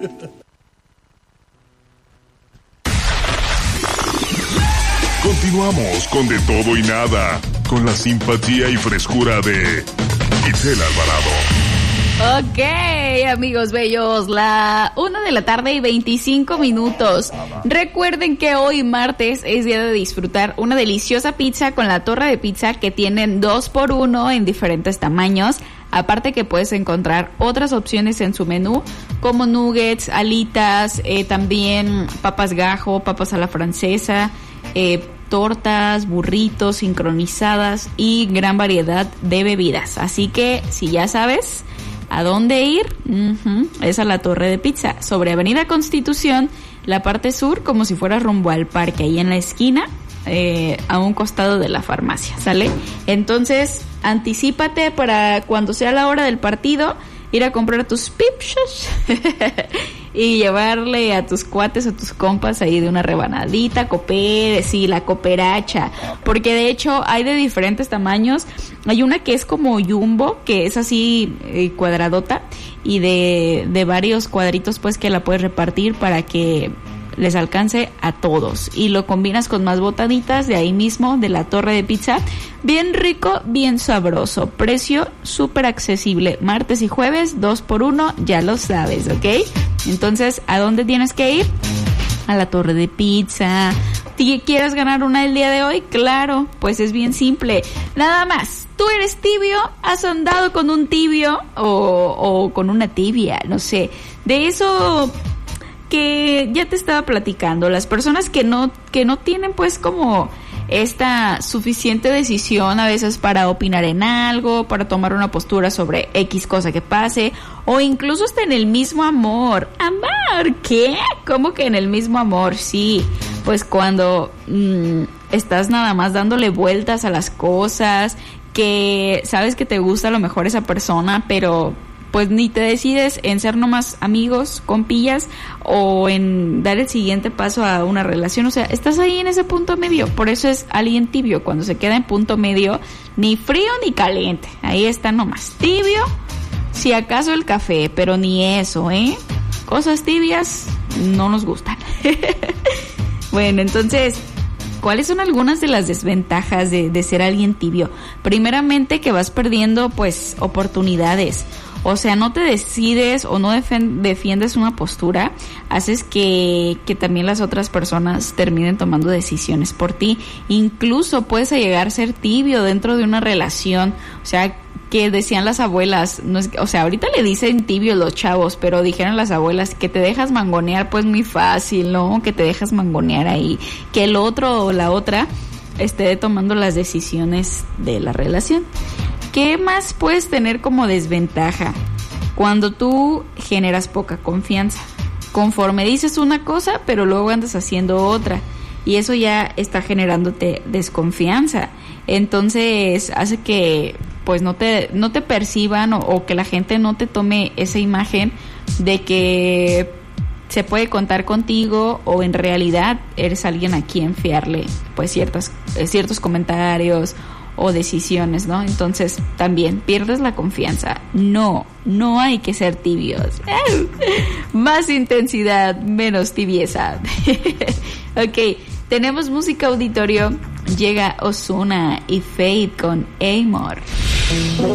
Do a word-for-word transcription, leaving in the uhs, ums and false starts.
Continuamos con De Todo y Nada, con la simpatía y frescura de Itzel Alvarado. Ok, amigos bellos, la una de la tarde y veinticinco minutos. Recuerden que hoy martes es día de disfrutar una deliciosa pizza con la torre de pizza que tienen dos por uno en diferentes tamaños. Aparte que puedes encontrar otras opciones en su menú, como nuggets, alitas, eh, también papas gajo, papas a la francesa, eh, tortas, burritos sincronizadas y gran variedad de bebidas. Así que si ya sabes a dónde ir, uh-huh, es a la torre de pizza, sobre Avenida Constitución, la parte sur, como si fuera rumbo al parque, ahí en la esquina, eh, a un costado de la farmacia, ¿sale? Entonces, anticípate para cuando sea la hora del partido, ir a comprar tus pipchos y llevarle a tus cuates o tus compas ahí de una rebanadita, coopere, sí, la cooperacha, porque de hecho hay de diferentes tamaños. Hay una que es como jumbo, que es así eh, cuadradota, y de, de varios cuadritos pues que la puedes repartir para que les alcance a todos, y lo combinas con más botanitas de ahí mismo de la torre de pizza. Bien rico, bien sabroso, precio súper accesible, martes y jueves dos por uno, ya lo sabes, ¿ok? Entonces, ¿a dónde tienes que ir? A la torre de pizza. ¿Quieres ganar una el día de hoy? Claro, pues es bien simple, nada más. ¿Tú eres tibio? ¿Has andado con un tibio o, o con una tibia? No sé, de eso que ya te estaba platicando, las personas que no que no tienen pues como esta suficiente decisión a veces para opinar en algo, para tomar una postura sobre X cosa que pase, o incluso hasta en el mismo amor. ¿Amor? ¿Qué? ¿Cómo que en el mismo amor? Sí, pues cuando mmm, estás nada más dándole vueltas a las cosas, que sabes que te gusta a lo mejor esa persona, pero pues ni te decides en ser nomás amigos, compillas, o en dar el siguiente paso a una relación. O sea, estás ahí en ese punto medio. Por eso es alguien tibio. Cuando se queda en punto medio, ni frío ni caliente. Ahí está nomás. Tibio, si acaso el café, pero ni eso, ¿eh? Cosas tibias no nos gustan. Bueno, entonces, ¿cuáles son algunas de las desventajas de, de ser alguien tibio? Primeramente, que vas perdiendo, pues, oportunidades. O sea, no te decides o no defen- defiendes una postura, haces que, que también las otras personas terminen tomando decisiones por ti. Incluso puedes llegar a ser tibio dentro de una relación. O sea, que decían las abuelas, no es, o sea, ahorita le dicen tibio los chavos, pero dijeron las abuelas que te dejas mangonear, pues muy fácil, ¿no? Que te dejas mangonear ahí, que el otro o la otra esté tomando las decisiones de la relación. ¿Qué más puedes tener como desventaja? Cuando tú generas poca confianza. Conforme dices una cosa, pero luego andas haciendo otra. Y eso ya está generándote desconfianza. Entonces hace que pues no te, no te perciban o, o que la gente no te tome esa imagen de que se puede contar contigo, o en realidad eres alguien a quien fiarle pues ciertas, ciertos comentarios o decisiones, ¿no? Entonces también pierdes la confianza. No, no hay que ser tibios. Más intensidad, menos tibieza. Ok, tenemos música auditorio. Llega Ozuna y Fade con Amor.